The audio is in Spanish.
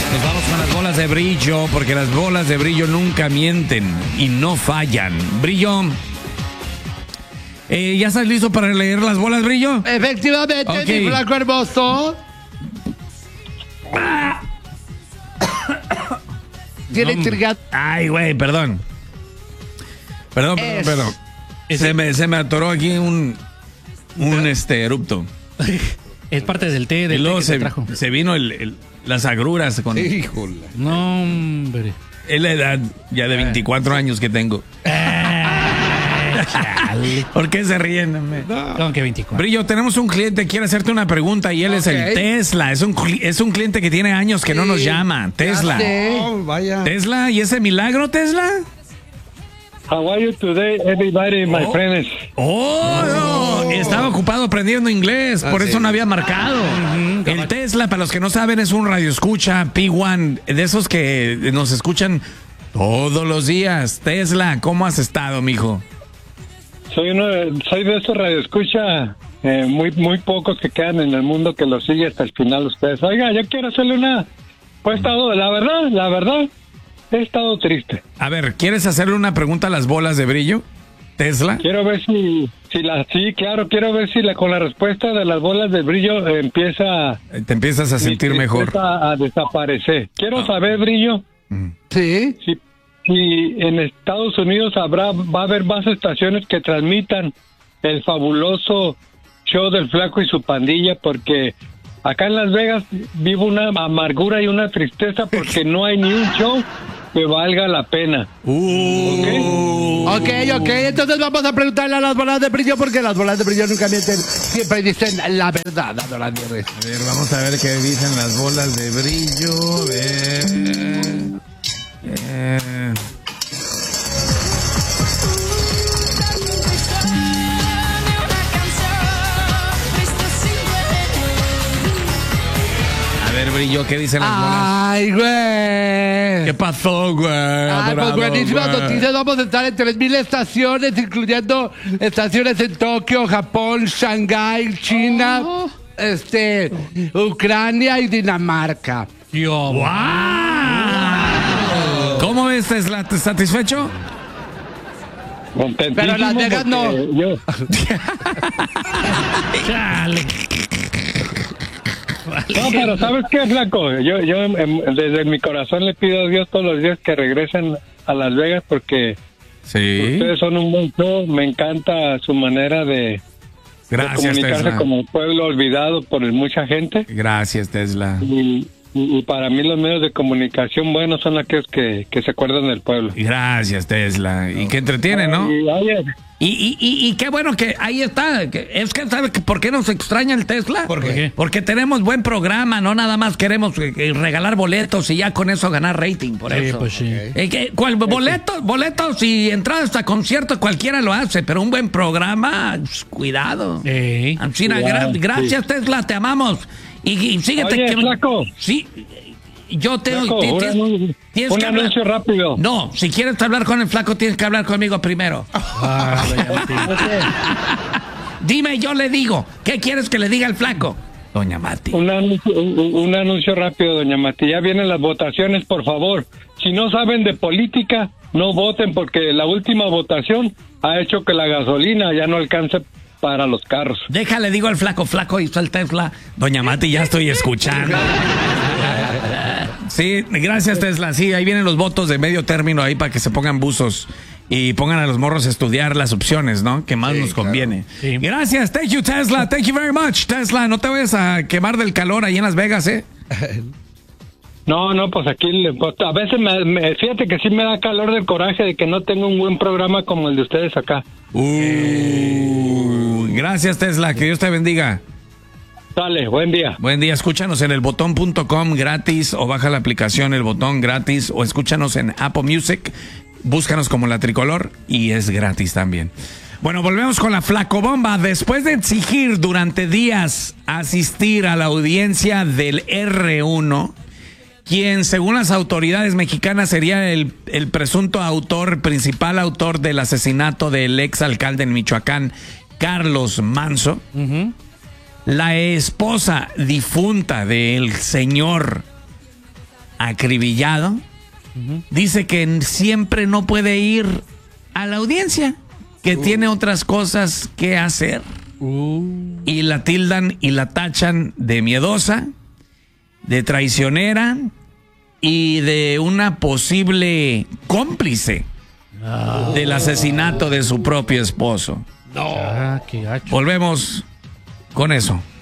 Nos vamos con las bolas de brillo, porque las bolas de brillo nunca mienten y no fallan. Brillo, ¿ya estás listo para leer las bolas, Brillo? Efectivamente, Okay. mi flaco hermoso. Tiene intrigado. Ay, güey, perdón. Perdón. Se me atoró aquí un erupto. Es parte del té, Y del té luego que te trajo. se vino las agruras con Híjole. No, hombre. es la edad ya de 24 años que tengo. ¿Por qué se ríen? No, que 24. Brillo, tenemos un cliente que quiere hacerte una pregunta y él es el Ok. Tesla. Es un cliente que tiene años que no nos llama. Tesla. Ya sé. Oh, vaya. Tesla, ¿y ese milagro, Tesla? How are you today, everybody, my friends? Oh, estaba ocupado aprendiendo inglés, por eso sí. no había marcado. El Tesla, para los que no saben, es un radioescucha P1, de esos que nos escuchan todos los días. Tesla, ¿cómo has estado, mijo? Soy de esos radioescucha, muy pocos que quedan en el mundo que lo sigue hasta el final ustedes. Oiga, yo quiero hacerle una... Pues he estado, la verdad, he estado triste. A ver, ¿quieres hacerle una pregunta a las bolas de brillo, Tesla? Quiero ver sí, claro, quiero ver si con la respuesta de las bolas de brillo empieza... Te empiezas a sentir mejor. Empieza a desaparecer. Quiero saber, Brillo, Sí. si en Estados Unidos va a haber más estaciones que transmitan el fabuloso show del Flaco y su pandilla, porque acá en Las Vegas vivo una amargura y una tristeza porque no hay ni un show que valga la pena. Ok, entonces vamos a preguntarle a las bolas de brillo, porque las bolas de brillo nunca mienten, siempre dicen la verdad, Adora Nieves. A ver, vamos a ver qué dicen las bolas de brillo. A ver, Brillo, ¿qué dicen las bolas? Ay, güey. ¿Qué pasó, güey? Ay, pues Adorado, buenísimas güey. noticias. Vamos a estar en 3,000 estaciones, incluyendo estaciones en Tokio, Japón, Shanghái, China, Ucrania y Dinamarca. Yo, ¡Wow! ¿Cómo ves, Tesla? ¿Estás satisfecho? Contentísimo Pero Las Vegas no. porque yo- chale. No, pero ¿sabes qué, Flaco? Yo desde mi corazón le pido a Dios todos los días que regresen a Las Vegas, porque Sí. ustedes son un buen show. Me encanta su manera de Gracias, comunicarse Tesla. como un pueblo olvidado por mucha gente. Gracias, Tesla. Y para mí los medios de comunicación buenos son aquellos que se acuerdan del pueblo. Gracias, Tesla. Y que entretiene, ¿no? Y, oye, Y qué bueno que ahí está. Es que, ¿sabe por qué nos extraña el Tesla? ¿Por qué? Porque tenemos buen programa, no nada más queremos regalar boletos y ya con eso ganar rating, por Sí, eso. pues sí. ¿Cuál boletos y entradas a conciertos cualquiera lo hace, pero un buen programa, cuidado. Ancina, gracias, Tesla, te amamos. Y síguete. Oye, Flaco. Sí, yo tengo... Flaco, tienes un que hablar- anuncio rápido. No, si quieres hablar con el Flaco, tienes que hablar conmigo primero. Dime, yo le digo. ¿Qué quieres que le diga el Flaco? Doña Mati. Un anuncio rápido, doña Mati. Ya vienen las votaciones, por favor. Si no saben de política, no voten, porque la última votación ha hecho que la gasolina ya no alcance para los carros. Déjale, digo al Flaco hizo el Tesla. Doña Mati, ya estoy escuchando. Sí, gracias, Tesla. Sí, ahí vienen los votos de medio término ahí para que se pongan buzos y pongan a los morros a estudiar las opciones, ¿no? Que más nos conviene. Sí. Gracias, thank you, Tesla. Thank you very much, Tesla. No te vayas a quemar del calor ahí en Las Vegas, ¿eh? No, pues aquí a veces fíjate que sí me da calor del coraje de que no tengo un buen programa como el de ustedes acá. Gracias, Tesla. Que Dios te bendiga. Dale, buen día. Buen día, escúchanos en elbotón.com gratis o baja la aplicación El Botón gratis o escúchanos en Apple Music, búscanos como La Tricolor y es gratis también. Bueno, volvemos con la Flacobomba. Después de exigir durante días asistir a la audiencia del R1, quien según las autoridades mexicanas sería el presunto principal autor del asesinato del ex alcalde en Michoacán, Carlos Manzo, la esposa difunta del señor acribillado, dice que siempre no puede ir a la audiencia, que tiene otras cosas que hacer. Y la tildan y la tachan de miedosa, de traicionera y de una posible cómplice del asesinato de su propio esposo. Ah, qué gacho. Volvemos con eso.